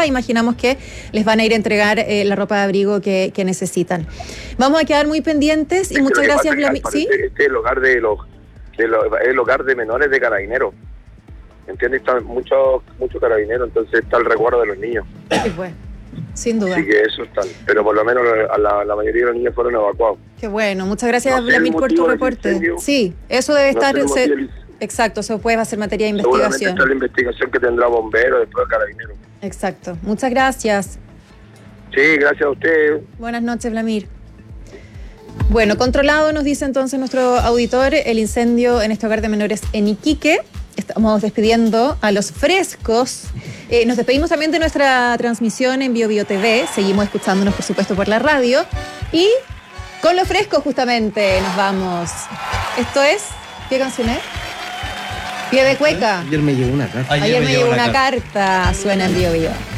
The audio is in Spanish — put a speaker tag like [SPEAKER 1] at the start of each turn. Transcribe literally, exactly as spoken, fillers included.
[SPEAKER 1] ciudad. Imaginamos que les van a ir a entregar eh, la ropa de abrigo que, que necesitan. Vamos a quedar muy pendientes y
[SPEAKER 2] es
[SPEAKER 1] muchas gracias,
[SPEAKER 2] Vladimir. ¿Sí? Este es el hogar de los, de los el hogar de menores de carabineros. ¿Entiendes? Están muchos muchos carabineros, entonces está el recuerdo de los niños.
[SPEAKER 1] Sí, pues, sin duda.
[SPEAKER 2] Así que eso está. Pero por lo menos a la, la mayoría de los niños fueron evacuados.
[SPEAKER 1] Qué bueno. Muchas gracias,
[SPEAKER 2] no sé
[SPEAKER 1] Vladimir, por tu reporte. Sí, eso debe no estar... Se, exacto, eso puede ser materia de investigación.
[SPEAKER 2] Seguramente está la investigación que tendrá bomberos, después carabineros.
[SPEAKER 1] Exacto. Muchas gracias.
[SPEAKER 2] Sí, gracias a usted.
[SPEAKER 1] Buenas noches, Vladimir. Bueno, controlado, nos dice entonces nuestro auditor, el incendio en este hogar de menores en Iquique. Estamos despidiendo a los frescos. Eh, nos despedimos también de nuestra transmisión en Bio Bio T V. Seguimos escuchándonos, por supuesto, por la radio. Y con los frescos, justamente, nos vamos. Esto es... ¿Qué canción es? Pie de cueca.
[SPEAKER 3] Ayer me llegó una carta.
[SPEAKER 1] Ayer, Ayer me llegó una carta. carta. Suena en Bio Bio.